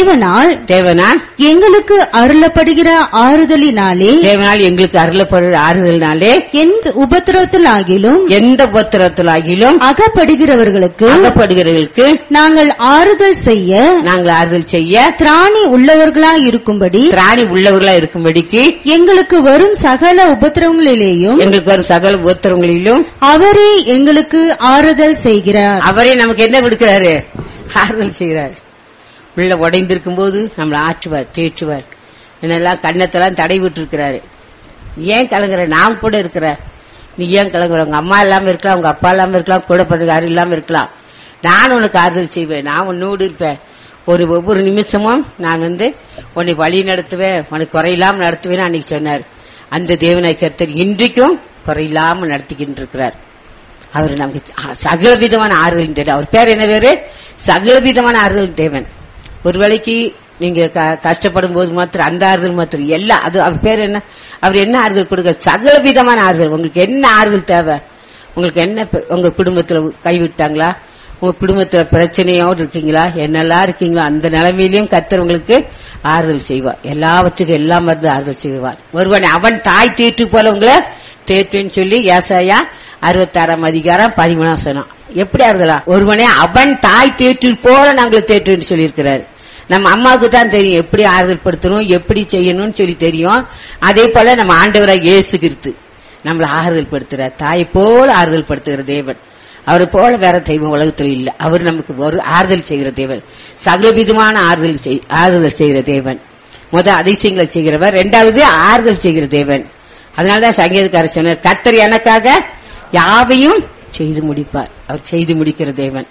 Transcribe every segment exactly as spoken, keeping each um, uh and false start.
தேவனால் தேவனால் எங்களுக்கு அருளப்படுகிற ஆறுதலினாலே தேவனால் எங்களுக்கு அருளப்படுகிற ஆறுதலினாலே எந்த உபத்திரவத்திலாகிலும் எந்த உபத்திரவத்திலாகிலும் அகப்படுகிறவர்களுக்கு அகப்படுகிறவர்களுக்கு நாங்கள் ஆறுதல் செய்ய நாங்கள் ஆறுதல் செய்ய திராணி உள்ளவர்களாய் இருக்கும்படி திராணி உள்ளவர்களா இருக்கும்படிக்கு எங்களுக்கு வரும் சகல உபத்திரவங்களிலேயும் எங்களுக்கு வரும் சகல உபத்திரவங்களிலும் அவரே எங்களுக்கு ஆறுதல் செய்கிறார். அவரே நமக்கு என்ன கொடுக்கிறாரு? ஆறுதல் செய்கிறார். உள்ள உடைந்திருக்கும் போது நம்மளை ஆற்றுவார், தேற்றுவார். என்னெல்லாம் கண்ணத்தெல்லாம் தடை விட்டு இருக்கிறாரு. ஏன் கலங்குற? நான் கூட இருக்கிற, நீ ஏன் கலங்குற? உங்க அம்மா இல்லாம இருக்கலாம், உங்க அப்பா இல்லாம இருக்கலாம், கூட பிறகு யாரும் இல்லாம இருக்கலாம். நான் உனக்கு ஆறுதல் செய்வேன், நான் உன்னோடு இருப்பேன். ஒரு ஒவ்வொரு நிமிஷமும் நான் வந்து உன்னை வழி நடத்துவேன், உனக்கு குறையில்லாம நடத்துவேன் அன்னைக்கு சொன்னார். அந்த தேவனாய் கர்த்தர் இன்றைக்கும் குறையில்லாம நடத்திக்கிட்டு இருக்கிறார். அவர் நமக்கு சகல விதமான ஆறுதல் தேவன். அவர் பேர் என்ன பேரு? சகல விதமான ஆறுதல் தேவன். ஒரு வேளைக்கு நீங்க கஷ்டப்படும் போது மாத்திரம் அந்த ஆறுதல் மாத்திரம் எல்லாம் அது அவர் பேர் என்ன? அவர் என்ன ஆறுதல் கொடுக்க? சகல விதமான ஆறுதல். உங்களுக்கு என்ன ஆறுதல் தேவை? உங்களுக்கு என்ன? உங்க குடும்பத்துல கைவிட்டாங்களா? உங்க குடும்பத்துல பிரச்சனையோடு இருக்கீங்களா? என்னெல்லாம் இருக்கீங்களோ அந்த நிலைமையிலும் கர்த்தர் உங்களுக்கு ஆறுதல் செய்வார். எல்லாவற்றுக்கும் எல்லாம் மருந்து ஆறுதல் செய்வார். ஒருவன் அவன் தாய் தேற்று போல உங்களை தேற்றுன்னு சொல்லி ஏசாயா அறுபத்தி ஆறாம் அதிகாரம் பதிமூணாம் வசனம். எப்படி ஆறுதலா? ஒருவனே அவன் தாய் தேற்று போல நாங்கள் தேற்றுன்னு சொல்லி இருக்கிறாரு. நம்ம அம்மாவுக்கு தான் தெரியும் எப்படி ஆறுதல் படுத்தணும், எப்படி செய்யணும்னு சொல்லி தெரியும். அதே போல நம்ம ஆண்டவராக இயேசு கிறிஸ்து நம்மளை ஆறுதல் படுத்துறார். தாயை போல ஆறுதல் படுத்துகிற தேவன். அவரை போல வேற தெய்வம் உலகத்தில் இல்ல. அவர் நமக்கு ஒரு ஆறுதல் செய்கிற தேவன், சகலவிதமான ஆறுதல் ஆறுதல் செய்கிற தேவன். முதல் அதிசயங்களை செய்கிறவர், இரண்டாவது ஆறுதல் செய்கிற தேவன். அதனாலதான் சங்கீதக்காரர் சொன்னார், கர்த்தர் எனக்காக யாவையும் செய்து முடிப்பார். அவர் செய்து முடிக்கிற தேவன்,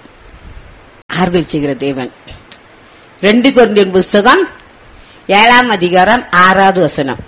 ஆறுதல் செய்கிற தேவன். ரெண்டு கொரிந்தியர் புஸ்தகம் ஏழாம் அதிகாரம் ஆறாவது வசனம்.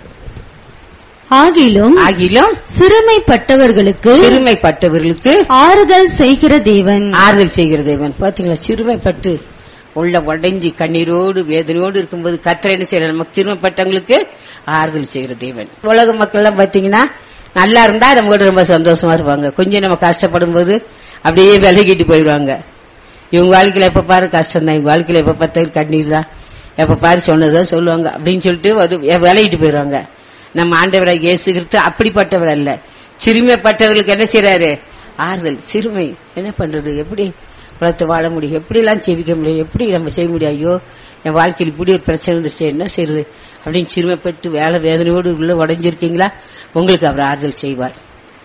ஆகிலும் ஆகிலும் சிறுமைப்பட்டவர்களுக்கு சிறுமைப்பட்டவர்களுக்கு ஆறுதல் செய்கிற தேவன் ஆறுதல் செய்கிற தேவன். பாத்தீங்களா? சிறுமைப்பட்டு உள்ள உடைஞ்சி கண்ணீரோடு வேதனையோடு இருக்கும்போது கர்த்தர் என்ன செய்யற? நமக்கு சிறுமைப்பட்டவங்களுக்கு ஆறுதல் செய்கிற தேவன். உலக மக்கள் எல்லாம் பாத்தீங்கன்னா நல்லா இருந்தா நம்ம கூட ரொம்ப சந்தோஷமா இருப்பாங்க. கொஞ்சம் நம்ம கஷ்டப்படும் போது அப்படியே விலகிட்டு போயிடுவாங்க. இவங்க வாழ்க்கையில எப்ப பாரு கஷ்டம் தான், இவங்க வாழ்க்கையில எப்ப பார்த்தாலும் கண்ணீர் தான், எப்ப பாரு சொன்னதான் சொல்லுவாங்க அப்படின்னு சொல்லிட்டு விலகிட்டு போயிடுவாங்க. நம்ம ஆண்டவராக இயேசு கிறிஸ்து அப்படிப்பட்டவர் அல்ல. சிறுமைப்பட்டவர்களுக்கு என்ன செய்யறாரு? ஆறுதல். சிறுமை என்ன பண்றது? எப்படி உலகத்தை வாழ முடியும்? எப்படி எல்லாம் ஜெபிக்க முடியும்? எப்படி நம்ம செய்ய முடியும்? ஐயோ, என் வாழ்க்கையில் இப்படி ஒரு பிரச்சனை வந்துருச்சு, என்ன செய்யறது அப்படின்னு சிறுமைப்பட்டு வேலை வேதனையோடு உள்ள உடைஞ்சிருக்கீங்களா? உங்களுக்கு அவர் ஆறுதல் செய்வார்.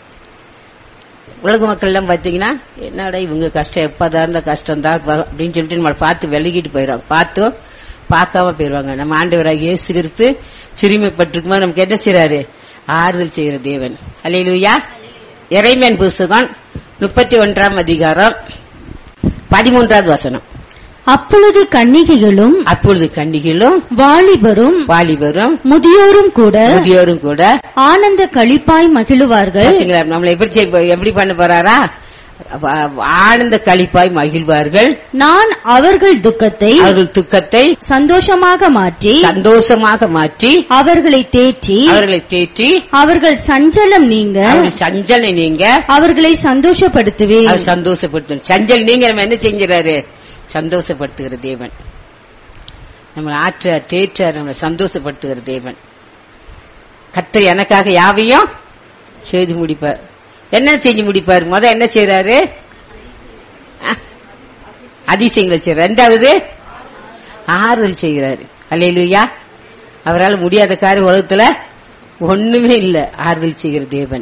உலக மக்கள் எல்லாம் பாத்தீங்கன்னா என்னடா இவங்க கஷ்டம் எப்பதான் இருந்த கஷ்டம் தான் அப்படின்னு சொல்லிட்டு நம்ம பார்த்து விலகிட்டு போயிடும். பார்த்தோம் பார்க்காம போயிருவாங்க. நம்ம ஆண்டவராக இயேசு கிறிஸ்து சிறுமைப்பட்டிருக்குமா நமக்கு என்ன செய்யறாரு? ஆறுதல் செய்கிற தேவன். அல்லேலூயா. எரேமியா புஸ்தகம் முப்பத்தி ஒன்றாம் அதிகாரம் பதிமூன்றாவது வசனம். அப்பொழுது கன்னிகைகளும் அப்பொழுது கன்னிகைகளும் வாலிபரும் வாலிபரும் முதியோரும் கூட முதியோரும் கூட ஆனந்த களிப்பாய் மகிழுவார்கள். நம்மளை எப்படி எப்படி பண்ண போறாரா? ஆனந்த களிப்பாய் மகிழ்வார்கள். நான் அவர்கள் துக்கத்தை அவர்கள் துக்கத்தை சந்தோஷமாக மாற்றி சந்தோஷமாக மாற்றி அவர்களை தேற்றி அவர்களை தேற்றி அவர்கள் சஞ்சலம் நீங்க சஞ்சலை நீங்க அவர்களை சந்தோஷப்படுத்துவேன். சந்தோஷப்படுத்து சஞ்சல் நீங்க நம்ம என்ன செஞ்சாரு? சந்தோஷப்படுத்துகிற தேவன். நம்ம ஆற்ற தேற்ற நம்மளை சந்தோஷப்படுத்துகிற தேவன். கர்த்தர் எனக்காக யாவையும் செய்து முடிப்பார். என்ன செஞ்சு முடிப்பாரு? முத என்ன செய்யறாரு? அதிசயங்களை செய்யறாரு. ரெண்டாவது ஆறுதல் செய்கிறாரு. அல்லேலூயா. அவரால் முடியாத காரியம் உலகத்துல ஒண்ணுமே இல்ல. ஆறுதல் செய்கிற தேவன்,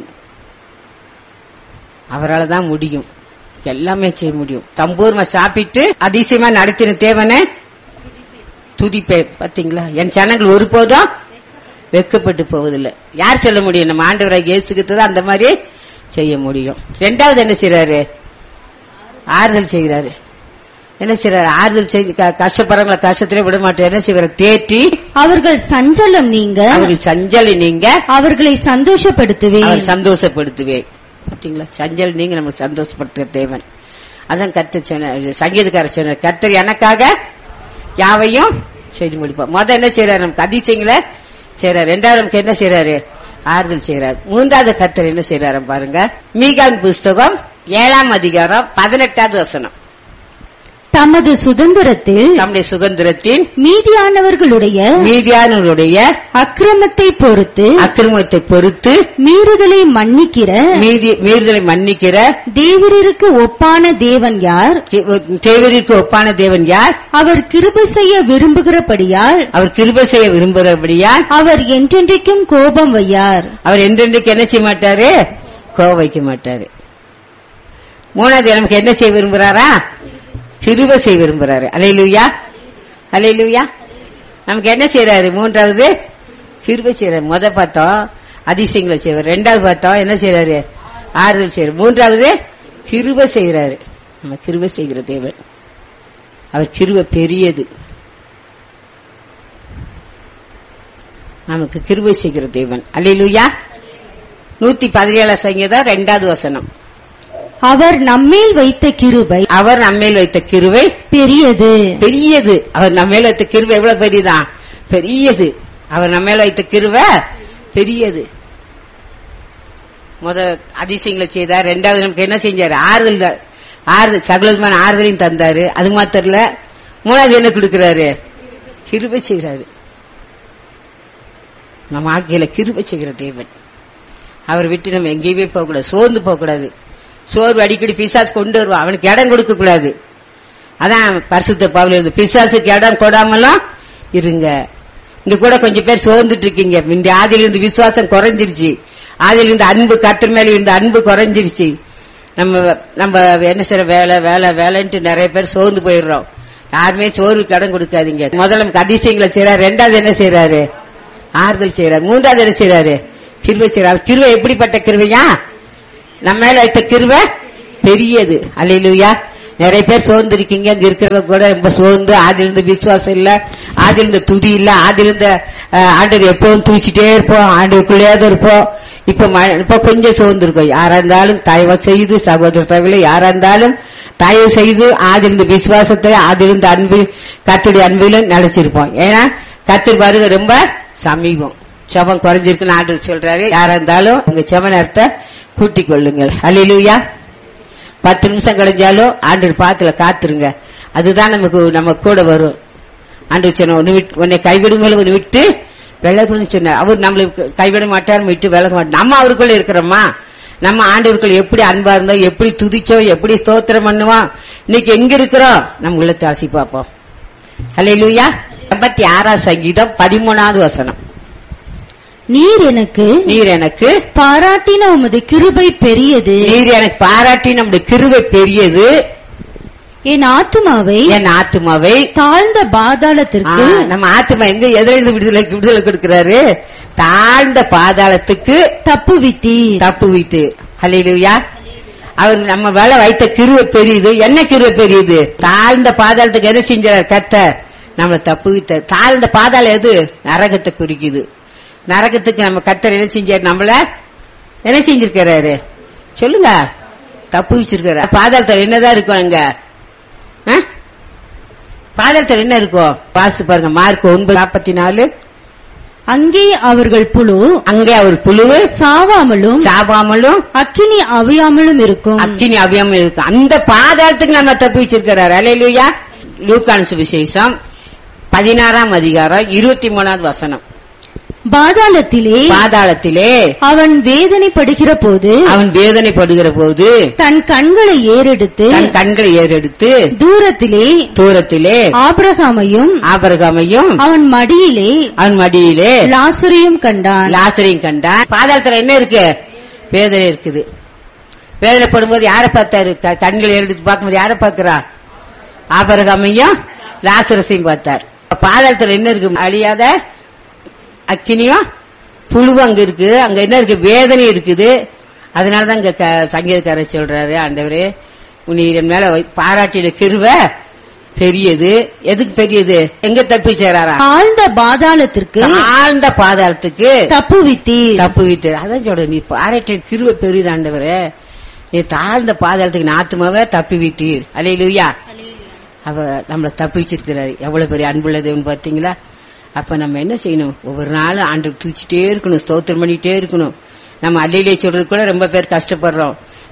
அவரால் தான் முடியும், எல்லாமே செய்ய முடியும். தம்பூர்மா சாப்பிட்டு அதிசயமா நடத்தின தேவனை துதிப்பே. பாத்தீங்களா? என் ஜனங்கள் ஒருபோதும் வெட்கப்பட்டு போவதில்லை. யார் சொல்ல முடியும்? நம்ம ஆண்டவராக இயேசுகிட்டு அந்த மாதிரி செய்ய முடியும். ரெண்டாவது என்ன செய்யறாரு? ஆறுதல் செய்கிறாரு. என்ன செய்யறாரு? ஆறுதல் செய்து கஷ்டப்படுறவங்களை கஷ்டத்திலே விட மாட்டார். என்ன செய்வார்? தேற்றி அவர்கள் சஞ்சலம் நீங்க அவர்கள் சஞ்சலை நீங்க அவர்களை சந்தோஷப்படுத்துவேன் சந்தோஷப்படுத்துவேன். பாத்தீங்களா? சஞ்சல் நீங்க நம்ம சந்தோஷப்படுத்துகிற தேவன். அதான் கர்த்தர் சொன்ன சங்கீதக்காரர் சொன்னார், கர்த்தர் எனக்காக யாவையும் செய்து முடிப்பார். முதல் என்ன செய்யறாரு? நமக்கு அதிசயங்களை செய்யறாரு. ரெண்டாவது நமக்கு என்ன செய்யறாரு? ஆறுதல் செய்யறாரு. மூன்றாவது கர்த்தர் என்ன செய்யறாரு பாருங்க. மீகான் புஸ்தகம் ஏழாம் அதிகாரம் பதினெட்டாவது வசனம். தமது சுதந்திரத்தில் தம்முடைய சுதந்திரத்தின் மீதியானவர்களுடைய மீதியானவருடைய அக்கிரமத்தை பொறுத்து அக்கிரமத்தை பொறுத்து மீறுதலை மன்னிக்கிற மீதி மீறுதலை மன்னிக்கிற தேவரருக்கு ஒப்பான தேவன் யார்? தேவருக்கு ஒப்பான தேவன் யார்? அவர் கிருபை செய்ய விரும்புகிறபடியால் அவர் கிருபை செய்ய விரும்புகிறபடியால் அவர் என்றென்றைக்கும் கோபம் வையார். அவர் என்றென்றைக்கு என்ன செய்ய மாட்டாரு? கோபம் வைக்க மாட்டாரு. மூணாவது நமக்கு என்ன செய்ய விரும்புறாரா? கிருபை செய்ய விரும்புறாரு. அல்லேலூயா, அல்லேலூயா. நமக்கு என்ன செய்யறாரு? மூன்றாவது கிருபை செய்யறாரு. முத பார்த்தோம் அதிசயங்களை செய்வார், ரெண்டாவது பார்த்தோம் என்ன செய்யறாரு? ஆறுதல் செய்யறாரு. மூன்றாவது கிருபை செய்யறாரு. நம்ம கிருபை செய்கிற தேவன். அவர் கிருபை பெரியது. நமக்கு கிருபை செய்கிற தேவன். அல்லேலூயா. நூத்தி பதினேழாம் சங்கீதம் ரெண்டாவது வசனம். அவர் நம்மேல் வைத்த கிருபை அவர் நம்மேல் வைத்த கிருபை பெரியது பெரியது. அவர் நம்மேல் வைத்த கிருபை எவ்வளவு பெரியதான்? பெரியது. அவர் நம்மேல் வைத்த கிருபை பெரியது. முத அதிசயங்களை செய்தார். ரெண்டாவது நமக்கு என்ன செஞ்சாரு? ஆறுதல் ஆறுதல் சகலமான ஆறுதலையும் தந்தாரு. அது மாத்திரம் இல்ல, மூணாவது என்ன கொடுக்கிறாரு? கிருபை செய்கிறாரு. நம்ம ஆட்கையில கிருபை செய்கிற தேவன். அவர் விட்டு நம்ம எங்கேயுமே போகக்கூடாது, சோர்ந்து போகக்கூடாது. சோர்வு அடிக்கடி பிசாசு கொண்டு வருவான், அவனுக்கு இடம் கொடுக்க கூடாது. அதான் பரிசுத்த பவுல் இருந்து பிசாசுக்கு இடம் கொடாமலும் இருங்க. இங்க கூட கொஞ்சம் பேர் சோர்ந்துட்டு இருக்கீங்க. இந்த ஆதியிலிருந்து விசுவாசம் குறைஞ்சிருச்சு, ஆதியிலிருந்து அன்பு கர்த்தர் மேல இருந்த அன்பு குறைஞ்சிருச்சு. நம்ம நம்ம என்ன செய்யற வேலை வேலை வேலைன்ட்டு நிறைய பேர் சோர்ந்து போயிடுறோம். யாருமே சோர்வுக்கு இடம் கொடுக்காதீங்க. முதல்ல நமக்கு அதிசயங்களை செய்யறாரு. ரெண்டாவது என்ன செய்யறாரு? ஆறுதல் செய்யறாரு. மூன்றாவது என்ன செய்யறாரு? கிருபை செய்யறாரு. கிருபை எப்படிப்பட்ட கிருபையா? நம்ம மேல வைத்த கிருபை பெரியது. அல்லேலூயா. நிறைய பேர் சோர்ந்து இருக்கீங்க. அங்க இருக்கிறவங்க கூட ரொம்ப சோர்ந்து, ஆதிலிருந்து விசுவாசம் இல்ல, ஆதிலிருந்து துதி இல்ல, ஆதிலிருந்து ஆண்டவர் எப்பவும் தூச்சிட்டே இருப்போம், ஆண்டவருக்குள்ளேயாவது இருப்போம். இப்ப இப்ப கொஞ்சம் சோர்ந்து இருக்கோம். யாரா இருந்தாலும் தயவு செய்து சகோதர சகோதரி யாரா இருந்தாலும் தயவு செய்து ஆதிலிருந்து விசுவாசத்தை, ஆதிலிருந்து அன்பு கர்த்தருடைய அன்பிலும் நினைச்சிருப்போம். ஏன்னா கர்த்தர் வருகை ரொம்ப சமீபம். செபம் குறைஞ்சிருக்குன்னு ஆண்டவர் சொல்றாரு. யாரா இருந்தாலும் உங்க செப நேரத்தை கூட்டிக் கொள்ளுங்கள். அல்லேலூயா. பத்து நிமிஷம் கழிஞ்சாலும் ஆண்டவர் பாத்துல காத்துருங்க. அதுதான் நமக்கு நம்ம கூட வரும். ஆண்டவர் சொன்ன ஒன்னு விட்டு உன்னை கைவிடுங்கள், ஒன்னு விட்டு விலகுன்னு சொன்னார். அவர் நம்மளுக்கு கைவிட மாட்டார், விட்டு விலக மாட்டார். நம்ம அவருக்குள்ள இருக்கிறோமா? நம்ம ஆண்டவருக்குள்ள எப்படி அன்பா இருந்தோம், எப்படி துதிச்சோம், எப்படி ஸ்தோத்திரம் பண்ணுவோம், இன்னைக்கு எங்க இருக்கிறோம் நம்ம உள்ள தாசி பார்ப்போம். அல்லேலூயா. எண்பத்தி ஆறாம் சங்கீதம் பதிமூணாவது வசனம். நீர் எனக்கு நீர் எனக்கு பாராட்டின உமது கிருபை பெரியது. நீர் எனக்கு பாராட்டின உமது கிருபை பெரியது. என் ஆத்துமாவை என் ஆத்துமாவை தாழ்ந்த பாதாளத்திற்கு, நம்ம ஆத்துமா எங்க எதிரிருந்து விடுதலை விடுதலை கொடுக்கிறாரு? தாழ்ந்த பாதாளத்துக்கு தப்புவித்தி தப்புவித்து. அல்லேலூயா. அவர் நம்ம வேலை வைத்த கிருபை பெரியது. என்ன கிருபை பெரியது? தாழ்ந்த பாதாளத்துக்கு என்ன செஞ்சார் கர்த்தர்? நம்மளை தப்புவித்த. தாழ்ந்த பாதாளம் எது? நரகத்தை குறிக்குது. நரகத்துக்கு நம்ம கர்த்தர் என்ன செஞ்சாரு? நம்மள என்ன செஞ்சிருக்கிறாரு? சொல்லுங்க. தப்பு வச்சிருக்காரு. பாதாளத்தில் என்னதான் இருக்கும்? அங்க பாதாளத்தில் என்ன இருக்கும்? வாசி பாருங்க. மார்க் ஒன்பது நாற்பத்தி நாலு. அங்கே அவர்கள் புழு அங்கே அவர் புழு சாவாமலும் சாவாமலும் அக்கினி அவியாமலும் இருக்கும். அக்கினி அவியாமலும் இருக்கும். அந்த பாதாளத்துக்கு நம்ம தப்பு வச்சிருக்கிறாரு. அல்லேலூயா. லூக்கான சுவிசேஷம் பதினாறாம் அதிகாரம் இருபத்தி மூணாவது வசனம். பாதாளத்திலே பாதாளத்திலே அவன் வேதனைப்படுகிற போது அவன் வேதனைப்படுகிற போது தன் கண்களை ஏறெடுத்து தன் கண்களை ஏறெடுத்து தூரத்திலே தூரத்திலே ஆபிரகாமையும் ஆபிரகாமையும் அவன் மடியிலே அவன் மடியிலே லாசரையும் கண்டான். லாசரையும் கண்டான். பாதாளத்துல என்ன இருக்கு? வேதனை இருக்குது. வேதனைப்படும் போது யாரை பார்த்தாரு? கண்களை ஏறெடுத்து பார்க்கும்போது யாரை பார்க்கிறா? ஆபிரகாமையும் லாசரசையும் பார்த்தார். பாதாளத்துல என்ன இருக்கு? அழியாத அக்கினியும் புழுவு அங்க இருக்கு. அங்க என்ன இருக்கு? வேதனை இருக்குது. அதனாலதான் இங்க சங்கீதக்காரர் சொல்றாரு, ஆண்டவரே நீர் என் மேல பாராட்டின கிருபை பெரியது. எதுக்கு பெரியது? எங்க தப்பிச்சாரா? ஆழ்ந்த பாதாளத்திற்கு ஆழ்ந்த பாதாளத்துக்கு தப்புவித்தி தப்புவித்து. அதான் சொல்ற, நீ பாராட்டின கிருபை பெரியது ஆண்டவரே. நீ தாழ்ந்த பாதாளத்துக்கு நாத்துமாவே தப்பி விட்டீர். அல்லேலூயா. அவ நம்மள தப்பிச்சிருக்கிறாரு. எவ்வளவு பெரிய அன்புள்ள தேவன் பாத்தீங்களா? அப்ப நம்ம என்ன செய்யணும்? ஒவ்வொரு நாளும் ஆண்டு தூச்சிட்டே இருக்கணும், ஸ்தோத்திரம் பண்ணிட்டே இருக்கணும். நம்ம அல்லையிலே சொல்றது கூட ரொம்ப பேர் கஷ்டப்படுறோம்.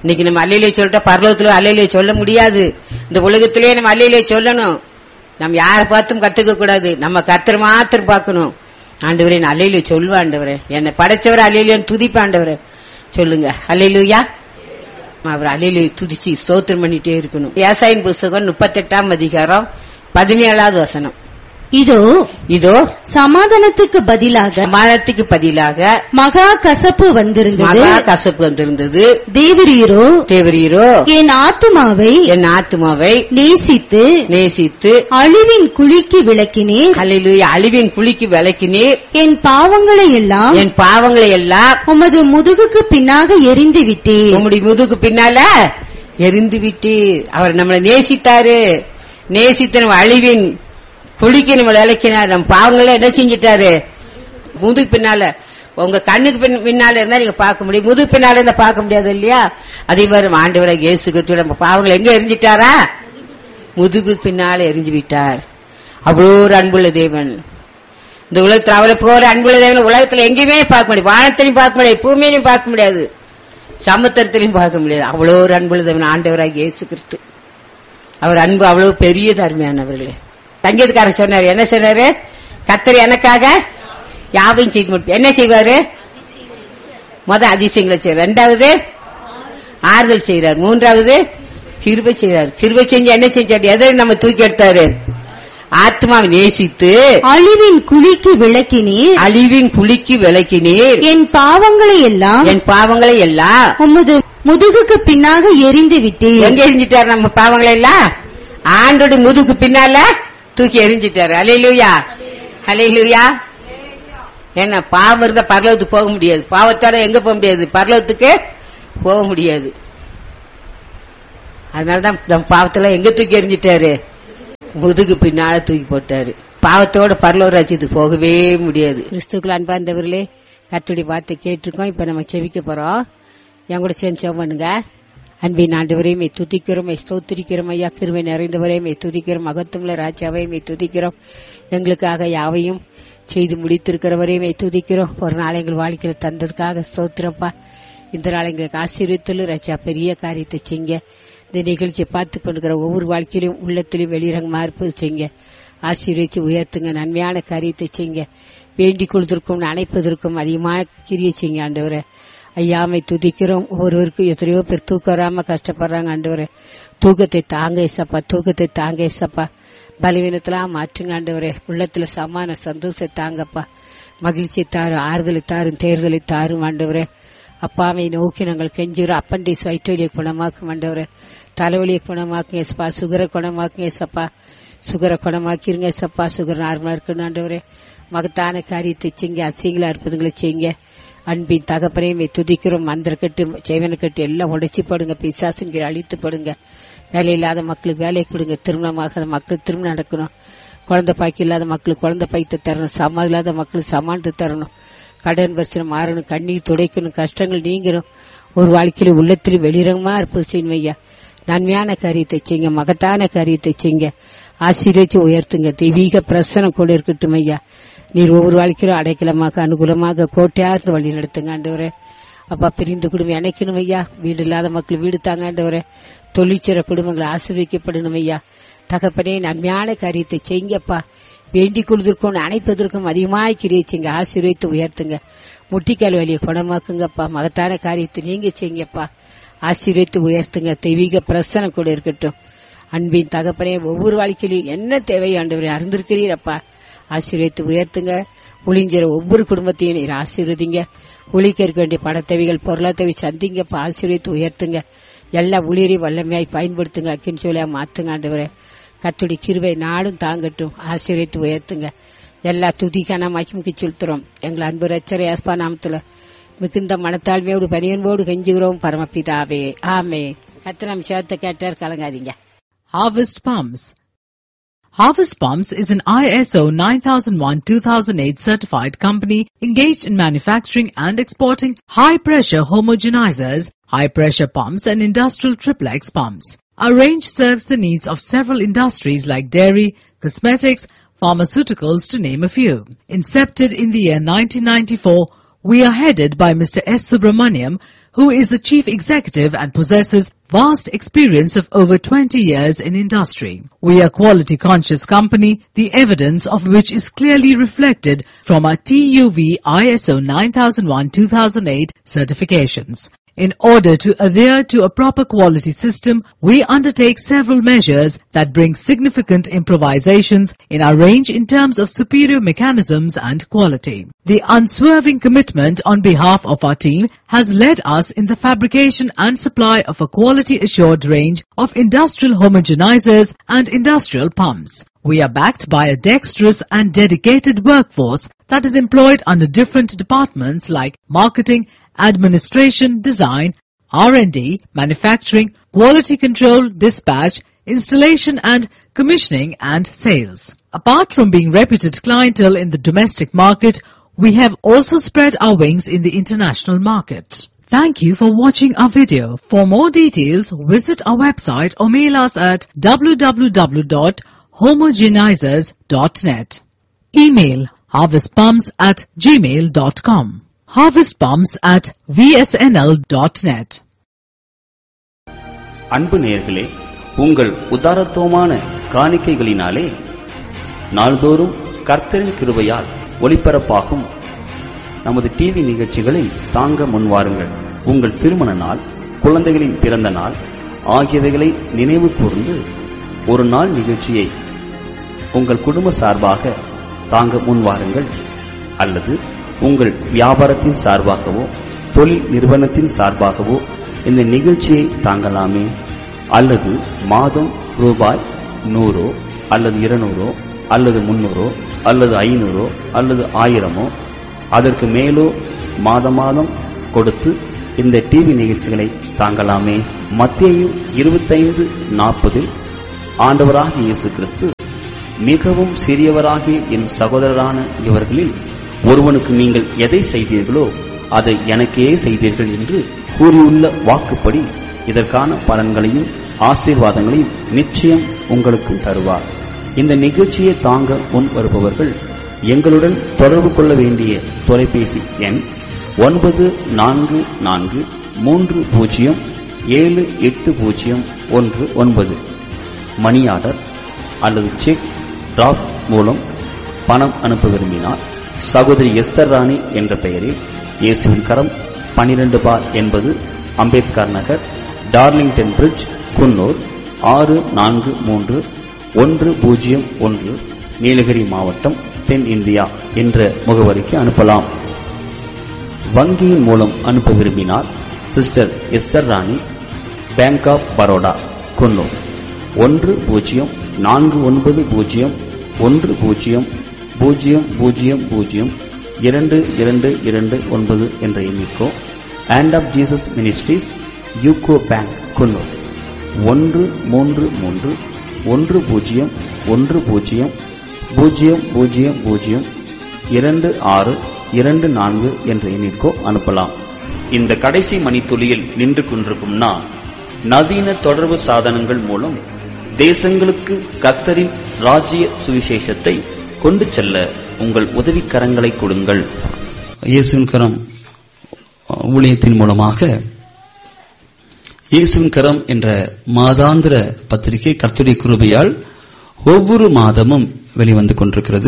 இன்னைக்கு நம்ம அல்லேலூயா சொல்லிட்டா பரலோகத்துல அல்லேலூயா சொல்ல முடியாது. இந்த உலகத்திலேயே நம்ம அல்லேலூயா சொல்லணும். நம்ம யாரை பார்த்தும் கத்துக்க கூடாது. நம்ம கர்த்தர் மாத்திரம் பார்க்கணும். ஆண்டவரே நான் அல்லேலூயா சொல்லுவா ஆண்டவரே, என்னை படைச்சவர் அல்லேலூயான்னு துதிப்பா ஆண்டவரே சொல்லுங்க. அல்லேலூயா. அவர் அல்லேலூயா துதிச்சு ஸ்தோத்திரம் பண்ணிட்டே இருக்கணும். ஏசாயின் புஸ்தகம் முப்பத்தி எட்டாம் அதிகாரம் பதினேழாவது வசனம். இதோ இதோ சமாதானத்துக்கு பதிலாக சமாதானத்துக்கு பதிலாக மகா கசப்பு வந்திருந்தது. மகா கசப்பு வந்திருந்தது. தேவரீரோ தேவரீரோ என் ஆத்துமாவை என் ஆத்துமாவை நேசித்து நேசித்து அழிவின் குழிக்கு விளக்கினீர். அல்லேலூயா. அழிவின் குழிக்கு விளக்கினீர். என் பாவங்களை எல்லாம் என் பாவங்களை எல்லாம் உமது முதுகுக்கு பின்னாக எரிந்து விட்டீர். உம்முடைய முதுகுக்கு பின்னால எரிந்து விட்டீர். அவர் நம்மளை நேசித்தாரு. நேசித்து நம்ம அழிவின் குளிக்க நம்ம விளக்கினார். நம்ம பாவங்கள என்ன செஞ்சிட்டாரு? முதுகு பின்னால, உங்க கண்ணுக்கு பின்னால இருந்தா நீங்க பார்க்க முடியும், முதுகு பின்னால இருந்தா பார்க்க முடியாது இல்லையா? அதே மாதிரி ஆண்டவராக இயேசு கிறிஸ்து நம்ம பாவங்களை எங்க எரிஞ்சிட்டாரா? முதுகு பின்னால எரிஞ்சு விட்டார். அவ்வளோ ஒரு அன்புள்ள தேவன். இந்த உலகத்துல அவரை போற அன்புள்ள தேவன் உலகத்துல எங்கேயுமே பார்க்க முடியாது. வானத்திலையும் பார்க்க முடியாது, பூமியிலையும் பார்க்க முடியாது, சமுத்திரத்திலையும் பார்க்க முடியாது. அவ்வளோ ஒரு அன்புள்ள தேவன் ஆண்டவராக இயேசு கிறிஸ்து. அவர் அன்பு அவ்வளவு பெரிய அருமையானவர்களே. தங்கீதக்காரர் சொன்னாரு, என்ன சொன்னாரு? கர்த்தர் எனக்காக யாவையும் செய்து முடிப்பார். என்ன செய்வாரு? முத அதிசயங்களை செய்வார். ரெண்டாவது ஆறுதல் செய்யறார். மூன்றாவது கிருபை செய்யறார். கிருபை செஞ்சு என்ன செஞ்சாரு? எதை நம்ம தூக்கி எடுத்தாரு? ஆத்மாவை நேசித்து அழிவின் குழிக்கு விளக்கினீர். அழிவின் குழிக்கு விளக்கினீர். என் பாவங்களை எல்லாம் என் பாவங்களை எல்லாம் உமது முதுகுக்கு பின்னாக எரிந்து விட்டீர். எங்க எரிஞ்சிட்டாரு? நம்ம பாவங்களை எல்லாம் ஆண்டோட முதுகுக்கு பின்னால தூக்கி எரிஞ்சிட்டாரு. அல்லேலூயா, அல்லேலூயா. ஏன்னா பாவம் இருந்தா பரலோகத்துக்கு போக முடியாது. பாவத்தோட எங்க போக முடியாது? பரலோகத்துக்கு போக முடியாது. அதனாலதான் நம்ம பாவத்துல எங்க தூக்கி எரிஞ்சிட்டாரு? முதுகு பின்னால தூக்கி போட்டாரு. பாவத்தோட பரலோக ராஜ்யத்துக்கு போகவே முடியாது. கிறிஸ்துக்கள் அன்பார்ந்தவர்களே, கர்த்தருடைய வார்த்தை கேட்டிருக்கோம். இப்ப நம்ம செவிக்க போறோம். என் கூட சேர்ந்து செவ் பண்ணுங்க. அன்பின் ஆண்டவரே மே துதிக்கிறோம், மே ஸ்தோத்திரிக்கிறோம். ஐயா கிருபை நிறைந்தவரே மே துதிக்கிறோம். மகத்துவமுள்ள ராஜாவே மே துதிக்கிறோம். எங்களுக்காக யாவையும் செய்து முடித்திருக்கிறவரே மே துதிக்கிறோம். ஒரு நாள் எங்கள் வாழ்க்கையில் தந்ததுக்காக ஸ்தோத்திரப்பா. இந்த நாள் எங்களுக்கு ஆசீர்வதித்தலும் ராஜா பெரிய காரியத்தை செய்ங்க. இந்த நிகழ்ச்சியை பார்த்து கொண்டிருக்கிற ஒவ்வொரு வாழ்க்கையிலும் உள்ளத்திலும் வெளிரங்கமா இருப்பது செய்ங்க. ஆசீர்வதிச்சு உயர்த்துங்க. நன்மையான காரியத்தை செய்ங்க. வேண்டிக் கொள்வதற்கும் அணைப்பதற்கும் அதிகமாக கிரிய செய்ங்க ஆண்டவரே. ஐயாமை துதிக்கிறோம். ஒருவருக்கும் எத்தனையோ பேர் தூக்கம் வராம கஷ்டப்படுறாங்க ஆண்டவரே. தூக்கத்தை தாங்க ஏசப்பா, தூக்கத்தை தாங்க ஏசப்பா. பலவீனத்தெல்லாம் மாற்றுங்க ஆண்டவரே. உள்ளத்துல சமான சந்தோஷத்தை தாங்கப்பா. மகிழ்ச்சி தாரும், ஆறுதலை தாரும், தேர்தலை தாரும் ஆண்டவரே. அப்பாவை நோக்கி நாங்கள் கெஞ்சுறோம். அப்பண்டிஸ் வயிற்றுவலியை குணமாக்கும் ஆண்டவரே. தலைவலியை குணமாக்குங்க ஏசப்பா. சுகரை குணமாக்குங்க ஏசப்பா. சுகரை குணமாக்கிருங்க ஏசப்பா. சுகர் நார்மலா இருக்கணும் ஆண்டவரே. மகத்தான காரியத்தை செய்ங்க. அசிங்களா இருப்பதுங்களை செய்ங்க. அன்பின் தகப்பனையுமே துதிக்கிறோம். மந்திர கட்டு, செய்வன கட்டு எல்லாம் உடைச்சி போடுங்க. பிசாசுங்கிற அழித்து போடுங்க. வேலை இல்லாத மக்களுக்கு வேலை கொடுங்க. திருமணமாகாத மக்களுக்கு திருமணம் நடக்கணும். குழந்தை பாக்கி இல்லாத மக்களுக்கு குழந்தை பாய்த்து தரணும். சமாதி இல்லாத மக்களுக்கு சமாளித்து தரணும். கடன் பிரச்சனை மாறணும். கண்ணீர் துடைக்கணும். கஷ்டங்கள் நீங்கணும். ஒரு வாழ்க்கையில உள்ளத்திலும் வெளிரங்கமா இருப்பது செய்யணும் ஐயா. நன்மையான காரியத்தை செய்யுங்க. மகத்தான காரியத்தை செய்யுங்க. ஆசீர்வதிச்சு உயர்த்துங்க. தெய்வீக பிரசனம் கூட இருக்கட்டும் ஐயா. நீர் ஒவ்வொரு வாழ்க்கையிலும் அடைக்கலமாக அனுகூலமாக கோட்டையார்ந்து வழி நடத்துங்க ஆண்டவரே. அப்பா பிரிந்து குடும்பம் இணைக்கணும் ஐயா. வீடு இல்லாத மக்கள் வீடு தாங்க ஆண்டவரே. தொழிற்சிற குடும்பங்களை ஆசீர்வதிக்கப்படணும் ஐயா. தகப்பனே நன்மையான காரியத்தை செய்யுங்கப்பா. வேண்டிக் கொள்வதற்கும் அணைப்பதற்கும் அதிகமாக கிரியச்சிங்க. ஆசீர்வதித்து உயர்த்துங்க. முட்டிக்கால் வலியை குணமாக்குங்கப்பா. மகத்தான காரியத்தை நீங்க செய்யுங்கப்பா. ஆசீர்வதித்து உயர்த்துங்க. தெய்வீக பிரசனம் கூட இருக்கட்டும். அன்பின் தகப்பனே ஒவ்வொரு வாழ்க்கையிலும் என்ன தேவை ஆண்டவரே அறிந்திருக்கிறீரப்பா. ஆசீர்வதித்து உயர்த்துங்க. ஒளிஞ்சிற ஒவ்வொரு குடும்பத்தையும் நீர் ஆசீர்வதிங்க. ஒளிக்க இருக்க வேண்டிய பணத்தேவைகள் பொருளாத்தேவை சந்திங்கப்பா. ஆசீர்வதித்து உயர்த்துங்க. எல்லா ஊழியரையும் வல்லமையாய் பயன்படுத்துங்க. அக்கின் சொல்லியா மாத்துங்க ஆண்டவரே. கர்த்தருடைய கிருபை நாளும் தாங்கட்டும். ஆசீர்வதித்து உயர்த்துங்க. எல்லா துதிக்கான மகிமைக்கு செலுத்துறோம். எங்கள் அன்பு ரட்சகர் இயேசுவின் நாமத்துல மிகுந்த மனத்தாழ்மையோடு பணியன்போடு கெஞ்சுகிறோம் பரமபிதாவே, ஆமென். கர்த்தர் நம் ஜெபத்தை கேட்டார், கலங்காதீங்க. Harvest Palms. Harvest Palms is an I S O nine thousand one two thousand eight certified company engaged in manufacturing and exporting high-pressure homogenizers, high-pressure pumps and industrial triplex pumps. Our range serves the needs of several industries like dairy, cosmetics, pharmaceuticals to name a few. Incepted in the year nineteen ninety-four, we are headed by Mister S. Subramaniam, who is a chief executive and possesses vast experience of over twenty years in industry. We are a quality conscious company, the evidence of which is clearly reflected from our T U V I S O nine thousand one two thousand eight certifications. In order to adhere to a proper quality system, we undertake several measures that bring significant improvisations in our range in terms of superior mechanisms and quality. The unswerving commitment on behalf of our team has led us in the fabrication and supply of a quality assured range of industrial homogenizers and industrial pumps. We are backed by a dexterous and dedicated workforce that is employed under different departments like marketing, administration, design, R and D, manufacturing, quality control, dispatch, installation and commissioning and sales. Apart from being reputed clientele in the domestic market, we have also spread our wings in the international market. Thank you for watching our video. For more details, visit our website or mail us at w w w dot homogenizers dot net. Email harvest pumps at gmail dot com. harvest pumps at v s n l dot net. அன்பு நேயர்களே, உங்கள் உதாரத்துவமான காணிக்கைகளினாலே நாள்தோறும் கர்த்தரின் கிருபையால் ஒளிபரப்பாகும் நமது TV நிகழ்ச்சிகளை தாங்க முன்வாருங்கள். உங்கள் திருமண நாள், குழந்தைகளின் பிறந்த நாள் ஆகியவைகளை நினைவு கூர்ந்து ஒரு நாள் நிகழ்ச்சியை உங்கள் குடும்ப சார்பாக தாங்க முன்வாருங்கள். அல்லது உங்கள் வியாபாரத்தின் சார்பாகவோ தொழில் நிறுவனத்தின் சார்பாகவோ இந்த நிகழ்ச்சியை தாங்கலாமே. அல்லது மாதம் ரூபாய் நூறோ அல்லது இருநூறோ அல்லது முன்னூறோ அல்லது ஐநூறோ அல்லது ஆயிரமோ அதற்கு மேலோ மாத மாதம் கொடுத்து இந்த டிவி நிகழ்ச்சிகளை தாங்கலாமே. மத்தேயு இருபத்தைந்து நாற்பதில் ஆண்டவராகிய இயேசு கிறிஸ்து, மிகவும் சிறியவராகிய என் சகோதரரான இவர்களில் ஒருவனுக்கு நீங்கள் எதை செய்தீர்களோ அதை எனக்கே செய்தீர்கள் என்று கூறியுள்ள வாக்குப்படி இதற்கான பலன்களையும் ஆசீர்வாதங்களையும் நிச்சயம் உங்களுக்கும் தருவார். இந்த நிகழ்ச்சியை தாங்க முன் வருபவர்கள் எங்களுடன் தொடர்பு கொள்ள வேண்டிய தொலைபேசி எண் ஒன்பது நான்கு நான்கு மூன்று பூஜ்ஜியம் ஏழு எட்டு பூஜ்ஜியம் ஒன்று ஒன்பது. மணி ஆர்டர் அல்லது செக் டிராப் மூலம் பணம் அனுப்ப விரும்பினார் சகோதரி எஸ்தர் ராணி என்ற பெயரில் இயேசுவின் கரம் பனிரெண்டு பார் என்பது அம்பேத்கர் நகர், டார்லிங்டன் பிரிட்ஜ், குன்னூர் ஆறு நான்கு மூன்று ஒன்று பூஜ்ஜியம் ஒன்று, நீலகிரி மாவட்டம், தென் இந்தியா என்ற முகவரிக்கு அனுப்பலாம். வங்கியின் மூலம் அனுப்ப விரும்பினார் சிஸ்டர் எஸ்தர் ராணி, பேங்க் ஆப் பரோடா, குன்னூர் ஒன்று பூஜ்ஜியம் நான்கு ஒன்பது பூஜ்ஜியம் ஒன்று பூஜ்ஜியம் பூஜ்ஜியம் பூஜ்ஜியம் பூஜ்ஜியம் இரண்டு இரண்டு இரண்டு ஒன்பது என்ற எண்ணிக்கோ. Hand of Jesus ministries, UCO bank, Coonoor ஒன்று மூன்று மூன்று ஒன்று பூஜ்ஜியம் ஒன்று பூஜ்ஜியம் பூஜ்ஜியம் பூஜ்ஜியம் பூஜ்ஜியம் இரண்டு ஆறு இரண்டு நான்கு என்ற எண்ணிற்கோ அனுப்பலாம். இந்த கடைசி மணித்துளியில் நின்று கொண்டிருக்கும் நான், நவீன தொடர்பு சாதனங்கள் மூலம் தேசங்களுக்கு கர்த்தரின் ராஜ்ய சுவிசேஷத்தை கொண்டு செல்ல உங்கள் உதவிக்கரங்களை கொடுங்கள். இயேசுவின் கரம் ஊழியத்தின் மூலமாக இயேசுவின் கரம் என்ற மாதாந்திர பத்திரிகை கர்த்தருடைய கிருபையால் ஒவ்வொரு மாதமும் வெளிவந்து கொண்டிருக்கிறது.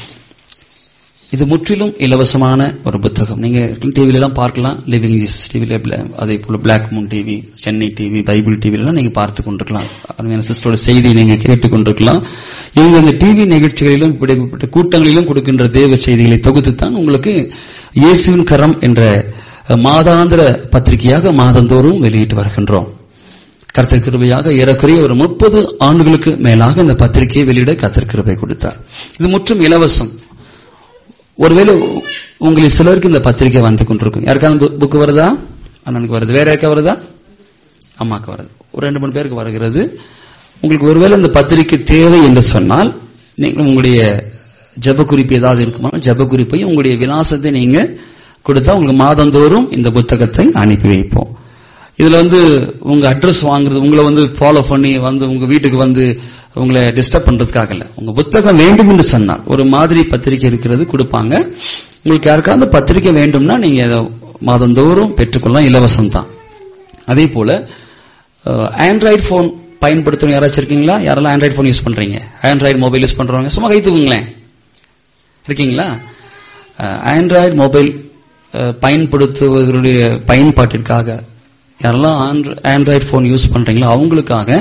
இது முற்றிலும் இலவசமான ஒரு புத்தகம். நீங்க டிவில எல்லாம் பார்க்கலாம், லிவிங் ஜீசஸ் டிவில, அதே போல black Moon TV, Chennai TV, Bible டிவில எல்லாம் நீங்க பார்த்து கொண்டிருக்கலாம். அருமையான சிஸ்டரோட செய்தியை நீங்க கேட்டுக் கொண்டிருக்கலாம். இவங்க இந்த டிவி நிகழ்ச்சிகளிலும் இப்படிப்பட்ட கூட்டங்களிலும் கொடுக்கின்ற தேவ செய்திகளை தொகுத்துத்தான் உங்களுக்கு இயேசுவின் கரம் என்ற மாதாந்திர பத்திரிகையாக மாதந்தோறும் வெளியிட்டு வருகின்றோம். கர்த்தர் கிருபையாக ஏறக்குறைய ஒரு முப்பது ஆண்டுகளுக்கு மேலாக இந்த பத்திரிகையை வெளியிட கர்த்தர் கிருபை கொடுத்தார். இது முற்றும் இலவசம். ஒருவேளை உங்களுக்கு சிலருக்கு இந்த பத்திரிகை வந்து கொண்டிருக்கும். யாருக்காவது புக்கு வருதா? அண்ணனுக்கு வருது. வேற யாருக்கா வருதா? அம்மாக்கு வருது. ஒரு ரெண்டு மூணு பேருக்கு வருகிறது. உங்களுக்கு ஒருவேளை இந்த பத்திரிகை தேவை என்று சொன்னால், நீங்கள் உங்களுடைய ஜப குறிப்பு ஏதாவது இருக்குமா, ஜப குறிப்பையும் உங்களுடைய விலாசத்தை நீங்க கொடுத்தா உங்களுக்கு மாதந்தோறும் இந்த புத்தகத்தை அனுப்பி வைப்போம். இதுல வந்து உங்க அட்ரஸ் வாங்குறது, உங்களை வந்து ஃபாலோ பண்ணி வந்து உங்க வீட்டுக்கு வந்து உங்களை டிஸ்டர்ப் பண்றதுக்காக இல்ல. உங்க புத்தகம் வேண்டும் என்று சொன்னால் ஒரு மாதிரி பத்திரிகை இருக்கிறது கொடுப்பாங்க. உங்களுக்கு யாருக்காவது பத்திரிகை வேண்டும்னா நீங்க மாதந்தோறும் பெற்றுக்கொள்ளலாம், இலவசம் தான். அதே போல ஆண்ட்ராய்டு போன் பயன்படுத்தணும் யாராச்சும் இருக்கீங்களா? யாரெல்லாம் ஆண்ட்ராய்டு போன் யூஸ் பண்றீங்க? ஆண்ட்ராய்டு மொபைல் யூஸ் பண்றவங்க சும்மா கை தூக்குங்களேன். இருக்கீங்களா? ஆண்ட்ராய்டு மொபைல் பயன்படுத்துவதற்குரிய பயன்பாட்டிற்காக யாரெல்லாம் ஆண்ட்ராய்டு போன் யூஸ் பண்றீங்களோ அவங்களுக்காக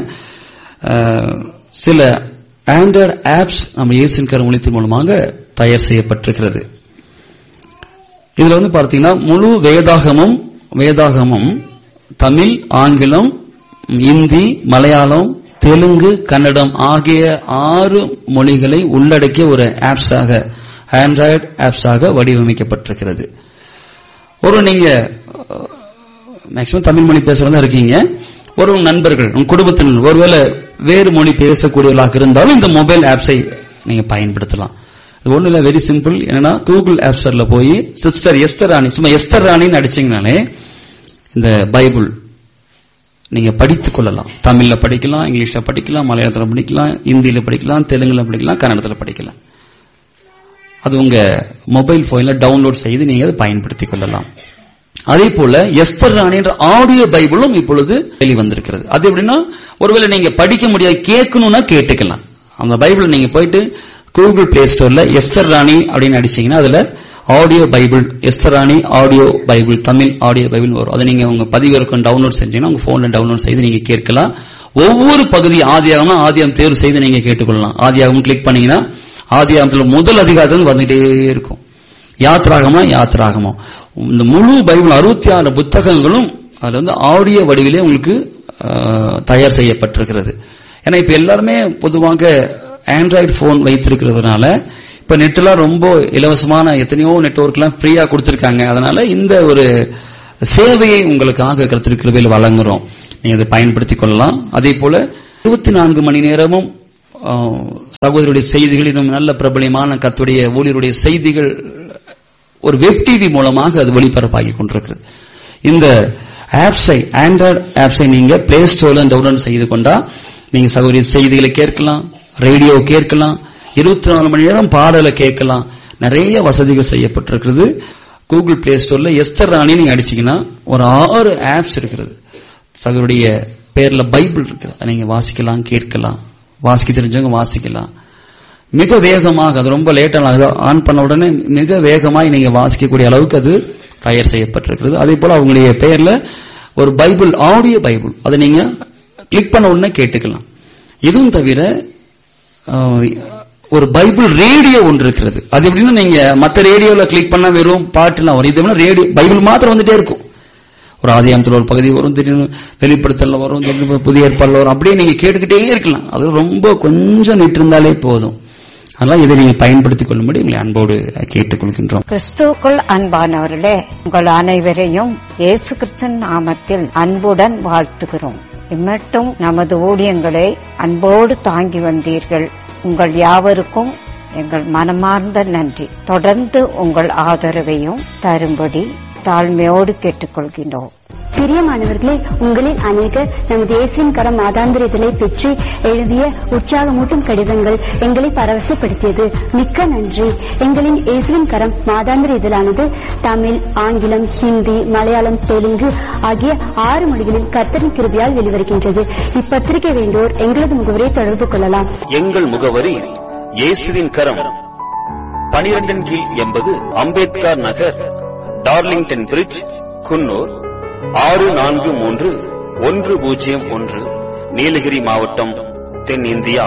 சில ஆண்ட்ராய்டு ஆப்ஸ் நம்ம இயேசுவின் கரம் ஊழியத்தின் மூலமாக தயார் செய்யப்பட்டிருக்கிறது. இதுல வந்து பார்த்தீங்கன்னா முழு வேதாகமும் வேதாகமும் தமிழ், ஆங்கிலம், இந்தி, மலையாளம், தெலுங்கு, கன்னடம் ஆகிய ஆறு மொழிகளை உள்ளடக்கிய ஒரு ஆப்ஸாக, ஆண்ட்ராய்டு ஆப்ஸாக வடிவமைக்கப்பட்டிருக்கிறது. ஒரு நீங்க மேக்சிமம் தமிழ் மொழி பேசுறதா இருக்கீங்க, ஒரு நண்பர்கள் உங்க குடும்பத்தினர் ஒருவேளை வேறு மொழி பேசக்கூடியவர்களாக இருந்தாலும் இந்த மொபைல் ஆப்ஸை நீங்க பயன்படுத்தலாம். இது ஒண்ணு இல்ல, வெரி சிம்பிள். என்னன்னா கூகுள் ஆப் ஸ்டோர்ல போய் சிஸ்டர் எஸ்தர் ராணி, சும்மா எஸ்தர் ராணின்னு அடிச்சீங்கனாலே இந்த பைபிள் நீங்க படித்துக் கொள்ளலாம். தமிழ்ல படிக்கலாம், இங்கிலீஷ்ல படிக்கலாம், மலையாளத்துல படிக்கலாம், இந்தியில படிக்கலாம், தெலுங்குல படிக்கலாம், கன்னடத்துல படிக்கலாம். அது உங்க மொபைல் போன்ல டவுன்லோட் செய்து நீங்க அதை பயன்படுத்திக் கொள்ளலாம். அதே போல எஸ்தர் ராணி என்ற ஆடியோ பைபிளும் இப்பொழுது வெளிவந்திருக்கிறது. அது எப்படின்னா, ஒருவேளை நீங்க படிக்க முடியாது, கேட்கணும்னா கேட்டுக்கலாம். அந்த பைபிள் நீங்க போயிட்டு கூகுள் பிளே ஸ்டோர்ல எஸ்தர் ராணி அப்படின்னு அடிச்சீங்கன்னா அதுல ஆடியோ பைபிள், எஸ்தர் ராணி audio Bible, Tamil audio Bible வரும். அதை நீங்க உங்க பதிவிறக்கம் டவுன்லோட் செஞ்சீங்கன்னா உங்க போன்ல டவுன்லோட் செய்து நீங்க கேட்கலாம். ஒவ்வொரு பகுதி ஆதியாகம்னா ஆதியாகம் தேர்வு செய்து நீங்க கேட்டுக்கொள்ளலாம். ஆதியாகம் கிளிக் பண்ணீங்கன்னா ஆதியாகத்துல முதல் அதிகாரத்தில் வந்துட்டே இருக்கும். யாத்ராகமா யாத்ராகமா இந்த முழு பைபிள் அறுபத்தி ஆறு புத்தகங்களும் அதுல வந்து ஆடியோ வடிவிலே உங்களுக்கு தயார் செய்யப்பட்டிருக்கிறது. ஏன்னா இப்ப எல்லாருமே பொதுவாக ஆண்ட்ராய்டு போன் வைத்திருக்கிறதுனால இப்ப நெட்லாம் ரொம்ப இலவசமான எத்தனையோ நெட்வொர்க் எல்லாம் ஃப்ரீயா கொடுத்திருக்காங்க. அதனால இந்த ஒரு சேவையை உங்களுக்காக கர்த்தர் கிருபையில் வழங்குறோம், நீங்க அதை பயன்படுத்திக் கொள்ளலாம். அதே போல இருபத்தி நான்கு மணி நேரமும் சகோதரருடைய செய்திகள், இன்னும் நல்ல பிரபலமான கர்த்தருடைய ஊழியருடைய செய்திகள் ஒரு வெப் டிவி மூலமாக அது ஒளிபரப்பாகி கொண்டிருக்கிறது. இந்த ஆப்ஸை, ஆண்ட்ராய்டு ஆப்ஸை நீங்க பிளே ஸ்டோர்ல டவுன்லோட் செய்து கொண்டா நீங்க சகோதரி செய்திகளை கேட்கலாம், ரேடியோ கேட்கலாம், இருபத்தி நாலு மணி நேரம் பாடலை கேட்கலாம். நிறைய வசதிகள் செய்யப்பட்டிருக்கிறது. கூகுள் பிளே ஸ்டோர்ல எஸ்தர் ராணி நீங்க அடிச்சீங்கன்னா ஒரு ஆறு ஆப்ஸ் இருக்கிறது. சகோதரிய பேர்ல பைபிள் இருக்கு, நீங்க வாசிக்கலாம், கேட்கலாம். வாசிக்க தெரிஞ்சவங்க வாசிக்கலாம். மிக வேகமாக, அது ரொம்ப லேட்டாக ஆன் பண்ண உடனே மிக வேகமாக நீங்க வாசிக்கக்கூடிய அளவுக்கு அது தயார் செய்யப்பட்டிருக்கிறது. அதே போல அவங்களுடைய பெயர்ல ஒரு பைபிள், ஆடியோ பைபிள், அதை நீங்க கிளிக் பண்ண உடனே கேட்டுக்கலாம். இதுவும் தவிர ஒரு பைபிள் ரேடியோ ஒன்று இருக்கிறது. அது எப்படின்னா, நீங்க மற்ற ரேடியோல கிளிக் பண்ணா வெறும் பாட்டுலாம் வரும், இது ரேடியோ பைபிள் மாத்திரம் வந்துட்டே இருக்கும். ஒரு ஆதியாகத்துல ஒரு பகுதி வரும், திடீர்னு வெளிப்படுத்தல வரும், திடீர்னு புதிய ஏற்பாடுல வரும், அப்படியே நீங்க கேட்டுக்கிட்டே இருக்கலாம். அது ரொம்ப கொஞ்சம் நிட்டு இருந்தாலே போதும். அதனால இதை நீங்க பயன்படுத்திக் கொள்ளும்படி உங்களை அன்போடு கேட்டுக்கொள்கின்றோம். கிறிஸ்துவுக்குள் அன்பானவர்களே, உங்கள் அனைவரையும் இயேசு கிறிஸ்துவின் நாமத்தில் அன்புடன் வாழ்த்துகிறோம். இம்மட்டும் நமது ஊழியங்களை அன்போடு தாங்கி வந்தீர்கள். உங்கள் யாவருக்கும் எங்கள் மனமார்ந்த நன்றி. தொடர்ந்து உங்கள் ஆதரவையும் தரும்படி தாழ்மையோடு கேட்டுக்கொள்கின்றோம். பிரியமானவர்களே, உங்களில் அநேகர் நமது இயேசுவின் கரம் மாதாந்திர இதழை பெற்று எழுதிய உற்சாகமூட்டும் கடிதங்கள் எங்களை பரவசப்படுத்தியது. மிக்க நன்றி. எங்களின் இயேசுவின் கரம் மாதாந்திர இதழானது தமிழ், ஆங்கிலம், ஹிந்தி, மலையாளம், தெலுங்கு ஆகிய ஆறு மொழிகளில் கர்த்தரின் கிருபையால் வெளிவருகின்றது. இப்பத்திரிகை வேண்டோர் எங்களது முகவரியை தொடர்பு கொள்ளலாம். எங்கள் முகவரி இயேசுவின் கரம், பனிரெண்டின் கீழ் எண்பது அம்பேத்கர் நகர், டார்லிங்டன் பிரிட்ஜ், குன்னூர் ஆறு நான்கு மூன்று ஒன்று பூஜ்ஜியம் ஒன்று, நீலகிரி மாவட்டம், தென்னிந்தியா.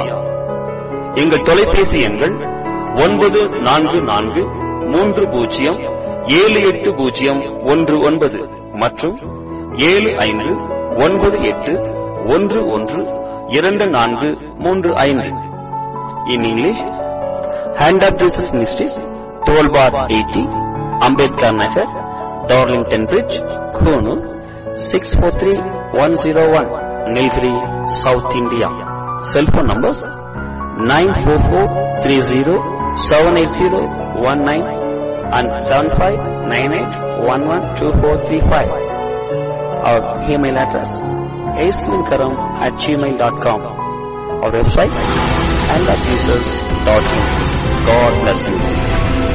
எங்கள் தொலைபேசி எண்கள் ஒன்பது நான்கு நான்கு மூன்று பூஜ்ஜியம் ஏழு எட்டு பூஜ்ஜியம் ஒன்று ஒன்பது மற்றும் ஏழு ஐந்து ஒன்பது எட்டு ஒன்று ஒன்று இரண்டு நான்கு மூன்று ஐந்து. In English, hand of Jesus ministries, twelve bar eighty, Ambedkar Nagar, Darlington bridge, Coonoor six four three one zero one, Nilgiri, south India. Cellphone numbers nine four four three zero seven eight zero one nine and seven five nine eight one one two four three five. Our email address aislinkaram at gmail dot com. Our website and at jesus dot in. God bless you.